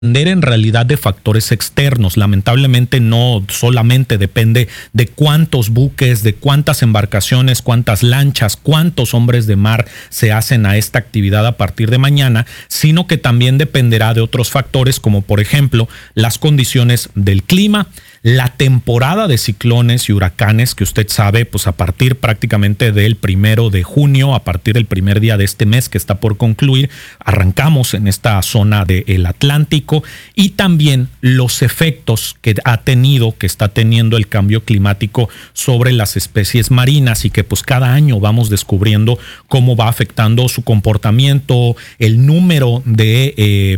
En realidad de factores externos. Lamentablemente no solamente depende de cuántos buques, de cuántas embarcaciones, cuántas lanchas, cuántos hombres de mar se hacen a esta actividad a partir de mañana, sino que también dependerá de otros factores como por ejemplo las condiciones del clima, la temporada de ciclones y huracanes que usted sabe, pues a partir prácticamente del 1 de junio, a partir del primer día de este mes que está por concluir, arrancamos en esta zona del Atlántico, y también los efectos que está teniendo el cambio climático sobre las especies marinas, y que pues cada año vamos descubriendo cómo va afectando su comportamiento, el número de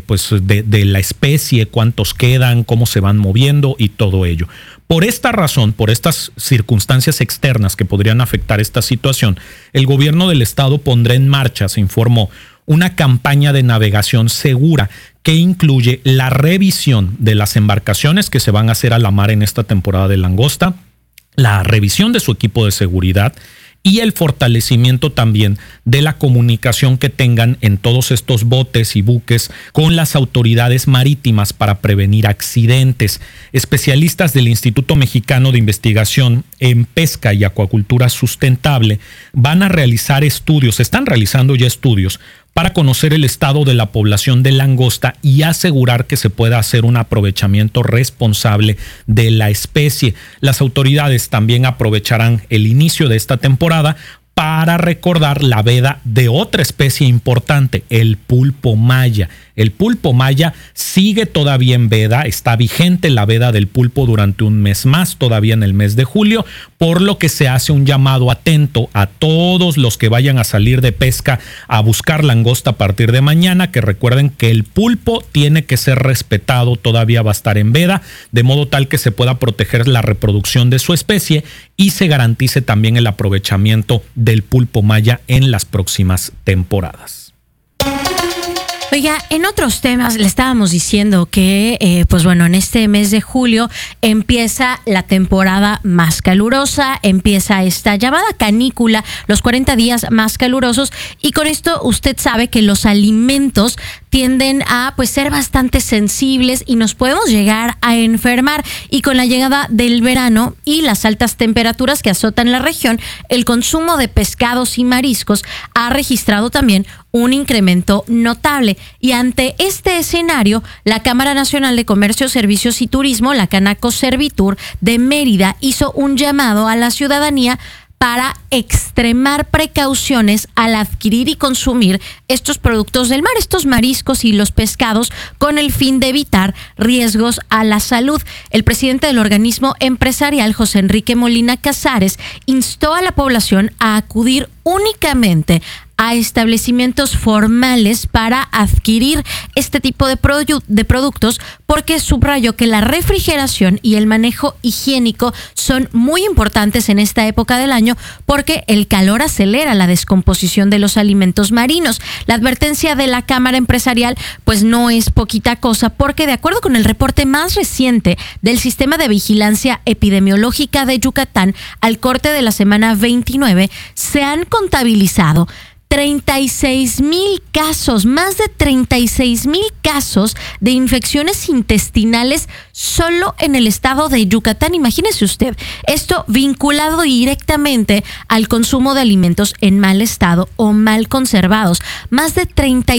la especie, cuántos quedan, cómo se van moviendo y todo ello. Por esta razón, por estas circunstancias externas que podrían afectar esta situación, el gobierno del estado pondrá en marcha, se informó, una campaña de navegación segura que incluye la revisión de las embarcaciones que se van a hacer a la mar en esta temporada de langosta, la revisión de su equipo de seguridad y el fortalecimiento también de la comunicación que tengan en todos estos botes y buques con las autoridades marítimas para prevenir accidentes. Especialistas del Instituto Mexicano de Investigación en Pesca y Acuacultura Sustentable van a realizar estudios, están realizando ya estudios para conocer el estado de la población de langosta y asegurar que se pueda hacer un aprovechamiento responsable de la especie. Las autoridades también aprovecharán el inicio de esta temporada para recordar la veda de otra especie importante, el pulpo maya. El pulpo maya sigue todavía en veda, está vigente la veda del pulpo durante un mes más, todavía en el mes de julio, por lo que se hace un llamado atento a todos los que vayan a salir de pesca a buscar langosta a partir de mañana, que recuerden que el pulpo tiene que ser respetado, todavía va a estar en veda, de modo tal que se pueda proteger la reproducción de su especie y se garantice también el aprovechamiento del pulpo maya en las próximas temporadas. Oiga, en otros temas le estábamos diciendo que, en este mes de julio empieza la temporada más calurosa, empieza esta llamada canícula, los 40 días más calurosos, y con esto usted sabe que los alimentos tienden a ser bastante sensibles y nos podemos llegar a enfermar, y con la llegada del verano y las altas temperaturas que azotan la región, el consumo de pescados y mariscos ha registrado también un incremento notable. Y ante este escenario, la Cámara Nacional de Comercio, Servicios y Turismo, la Canaco Servitur de Mérida, hizo un llamado a la ciudadanía para extremar precauciones al adquirir y consumir estos productos del mar, estos mariscos y los pescados, con el fin de evitar riesgos a la salud. El presidente del organismo empresarial, José Enrique Molina Casares, instó a la población a acudir únicamente a establecimientos formales para adquirir este tipo de productos, porque subrayó que la refrigeración y el manejo higiénico son muy importantes en esta época del año, porque el calor acelera la descomposición de los alimentos marinos. La advertencia de la Cámara Empresarial no es poquita cosa, porque de acuerdo con el reporte más reciente del Sistema de Vigilancia Epidemiológica de Yucatán, al corte de la semana 29, se han contabilizado 36,000 casos, más de 36,000 casos de infecciones intestinales solo en el estado de Yucatán. Imagínese usted, esto vinculado directamente al consumo de alimentos en mal estado o mal conservados. Más de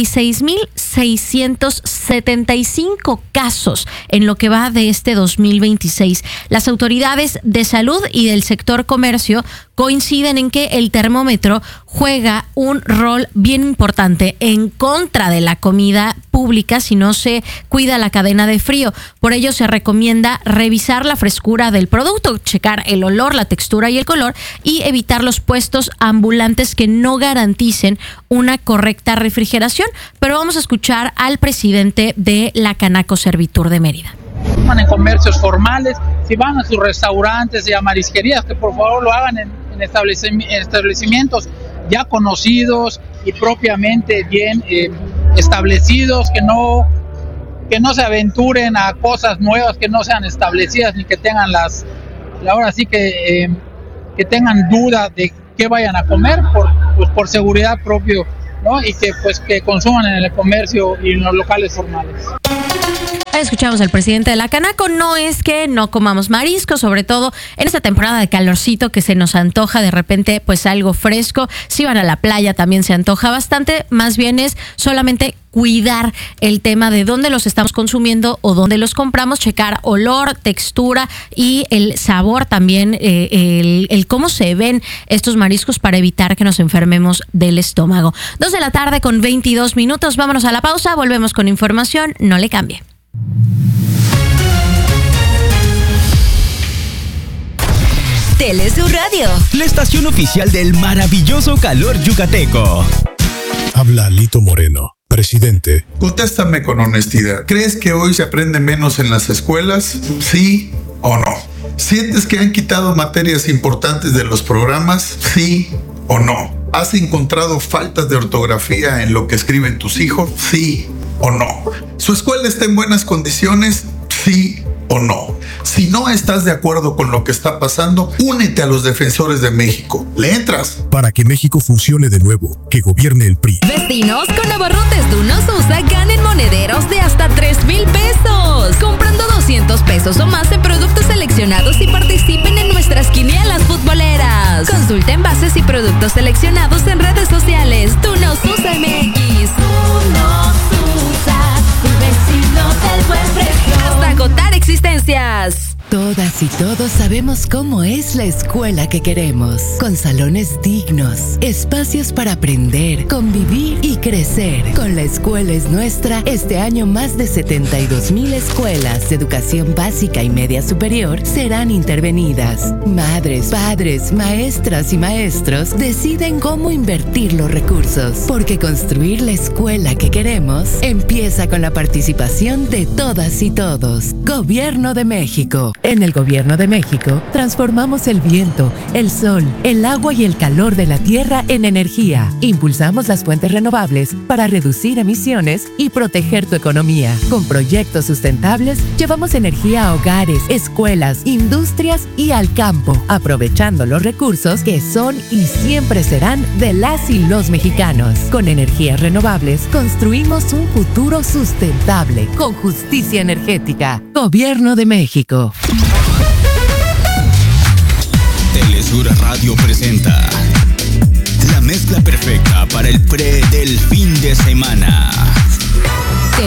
36,675 casos en lo que va de este 2026. Las autoridades de salud y del sector comercio coinciden en que el termómetro juega un rol bien importante en contra de la comida pública si no se cuida la cadena de frío. Por ello se recomienda revisar la frescura del producto, checar el olor, la textura y el color, y evitar los puestos ambulantes que no garanticen una correcta refrigeración. Pero vamos a escuchar al presidente de la Canaco Servitur de Mérida. En comercios formales, si van a sus restaurantes y a marisquerías, que por favor lo hagan en establecimientos ya conocidos y propiamente bien establecidos, que no se aventuren a cosas nuevas que no sean establecidas, ni que tengan que tengan duda de qué vayan a comer por seguridad propio, ¿no? Y que consuman en el comercio y en los locales formales. Escuchamos al presidente de la Canaco. No es que no comamos marisco, sobre todo en esta temporada de calorcito que se nos antoja de repente pues algo fresco. Si van a la playa también se antoja bastante. Más bien es solamente cuidar el tema de dónde los estamos consumiendo o dónde los compramos, checar olor, textura y el sabor también, el cómo se ven estos mariscos para evitar que nos enfermemos del estómago. 2:22 p.m. Vámonos a la pausa, volvemos con información, no le cambie. Telesur Radio, la estación oficial del maravilloso calor yucateco. Habla Lito Moreno, presidente. Contéstame con honestidad. ¿Crees que hoy se aprende menos en las escuelas? ¿Sí o no? ¿Sientes que han quitado materias importantes de los programas? ¿Sí o no? ¿Has encontrado faltas de ortografía en lo que escriben tus hijos? ¿Sí o no? ¿Su escuela está en buenas condiciones? ¿Sí o no? Si no estás de acuerdo con lo que está pasando, únete a los defensores de México. ¿Le entras? Para que México funcione de nuevo, que gobierne el PRI. Vecinos con abarrotes Dunos USA ganen monederos de hasta 3,000 pesos. Comprando 200 pesos o más en productos seleccionados y participen en nuestras quinielas futboleras. Consulten bases y productos seleccionados en redes sociales. Dunos USA MX. Dunos USA, el vecino del buen precio. Hasta agotar existencias. Todas y todos sabemos cómo es la escuela que queremos, con salones dignos, espacios para aprender, convivir y crecer. Con La Escuela es Nuestra, este año más de 72,000 escuelas de educación básica y media superior serán intervenidas. Madres, padres, maestras y maestros deciden cómo invertir los recursos, porque construir la escuela que queremos empieza con la participación de todas y todos. Gobierno de México. En el Gobierno de México, transformamos el viento, el sol, el agua y el calor de la tierra en energía. Impulsamos las fuentes renovables para reducir emisiones y proteger tu economía. Con proyectos sustentables, llevamos energía a hogares, escuelas, industrias y al campo, aprovechando los recursos que son y siempre serán de las y los mexicanos. Con energías renovables, construimos un futuro sustentable, con justicia energética. Gobierno de México. Telesur Radio presenta la mezcla perfecta para el pre del fin de semana.